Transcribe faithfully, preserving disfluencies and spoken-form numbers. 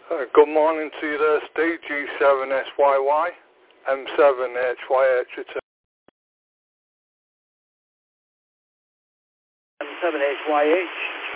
Uh, good morning to you there, Steve. G seven S Y Y, M seven H Y H return. M seven H Y H.